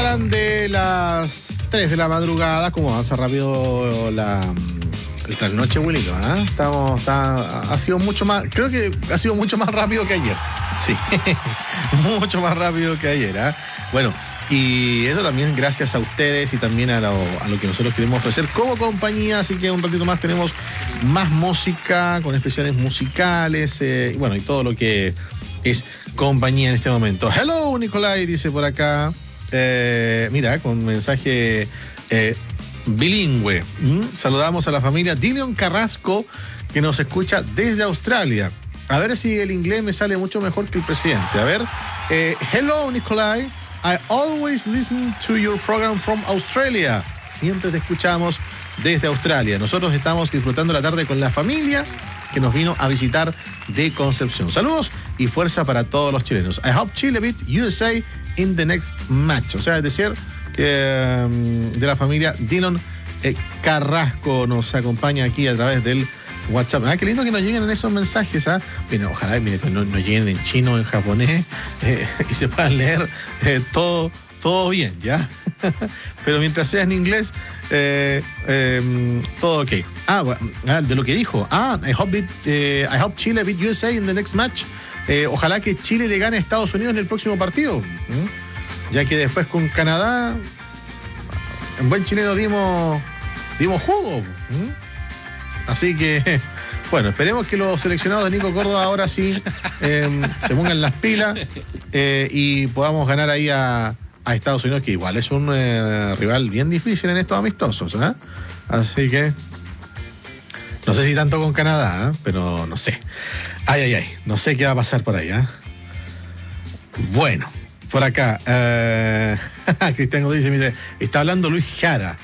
separan de las 3 de la madrugada. ¿Cómo avanza rápido el trasnoche, Willy? Ha sido mucho más, creo que ha sido mucho más rápido que ayer. Sí, mucho más rápido que ayer, ¿eh? Bueno, y eso también gracias a ustedes y también a lo que nosotros queremos ofrecer como compañía. Así que un ratito más tenemos más música con especiales musicales, y bueno, y todo lo que es compañía en este momento. Hello, Nicolai, dice por acá. Mira, con mensaje bilingüe. Saludamos a la familia Dilion Carrasco, que nos escucha desde Australia. A ver si el inglés me sale mucho mejor que el presidente. A ver. Hello, Nicolai. I always listen to your program from Australia. Siempre te escuchamos desde Australia. Nosotros estamos disfrutando la tarde con la familia que nos vino a visitar de Concepción. Saludos y fuerza para todos los chilenos. I hope Chile beat USA in the next match. O sea, es decir, que de la familia Dillon Carrasco nos acompaña aquí a través del WhatsApp. Qué lindo que nos lleguen en esos mensajes. Miren, ojalá no lleguen en chino, en japonés, y se puedan leer todo bien, ¿ya? Pero mientras sea en inglés, todo ok. De lo que dijo. I hope Chile beat USA in the next match. Ojalá que Chile le gane a Estados Unidos en el próximo partido. Ya que después con Canadá, en buen chileno dimos jugo. Así que, bueno, esperemos que los seleccionados de Nico Córdoba ahora sí se pongan las pilas y podamos ganar ahí a Estados Unidos, que igual es un rival bien difícil en estos amistosos, ¿eh? Así que no sé si tanto con Canadá, pero no sé. No sé qué va a pasar por ahí, ¿eh? Bueno, por acá Cristian Godínez me dice, está hablando Luis Jara.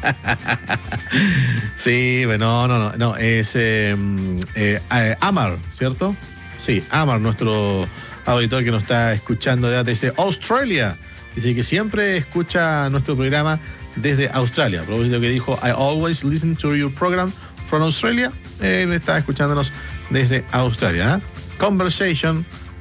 Sí, bueno, no, es Amar, ¿cierto? Sí, Amar, nuestro auditor que nos está escuchando desde Australia. Dice que siempre escucha nuestro programa desde Australia. A propósito que dijo, I always listen to your program from Australia. Él está escuchándonos desde Australia. Conversation,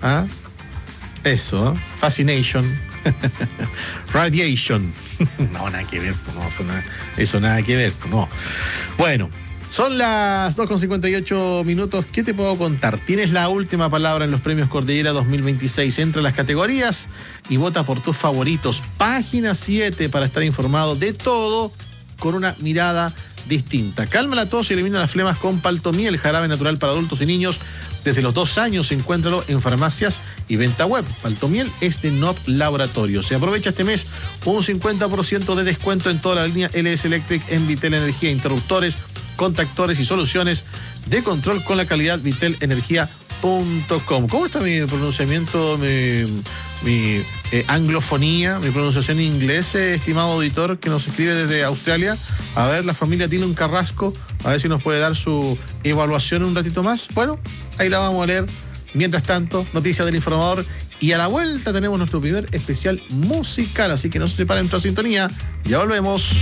eso, fascination, radiation. No, nada que ver, eso nada que ver, no. Bueno, son las 2:58. ¿Qué te puedo contar? Tienes la última palabra en los premios Cordillera 2026. Entra a las categorías y vota por tus favoritos. Página 7 para estar informado de todo con una mirada distinta. Calma la tos y elimina las flemas con Paltomiel, jarabe natural para adultos y niños. Desde los 2 años, encuéntralo en farmacias y venta web. Paltomiel es de NOP Laboratorio. Se aprovecha este mes un 50% de descuento en toda la línea LS Electric en Vitel Energía, interruptores, contactores y soluciones de control con la calidad vitelenergia.com. ¿Cómo está mi pronunciamiento, mi anglofonía, mi pronunciación en inglés, estimado auditor que nos escribe desde Australia? A ver, la familia Dillon Carrasco, a ver si nos puede dar su evaluación un ratito más. Bueno, ahí la vamos a leer. Mientras tanto, noticias del informador, y a la vuelta tenemos nuestro primer especial musical, así que no se separen en nuestra sintonía. Ya volvemos.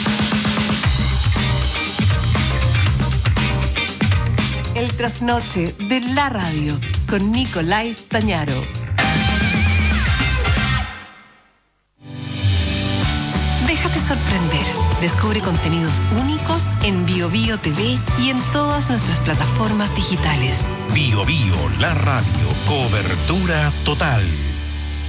El trasnoche de la radio con Nicolai Stañaro. Déjate sorprender. Descubre contenidos únicos en BioBio TV y en todas nuestras plataformas digitales. BioBio, la radio. Cobertura total.